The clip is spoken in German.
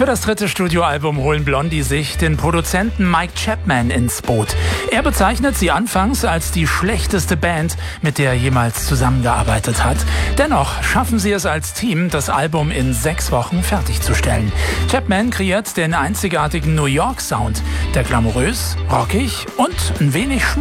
Für das 3. Studioalbum holen Blondie sich den Produzenten Mike Chapman ins Boot. Er bezeichnet sie anfangs als die schlechteste Band, mit der er jemals zusammengearbeitet hat. Dennoch schaffen sie es als Team, das Album in 6 Wochen fertigzustellen. Chapman kreiert den einzigartigen New York Sound, der glamourös, rockig und ein wenig schmutzig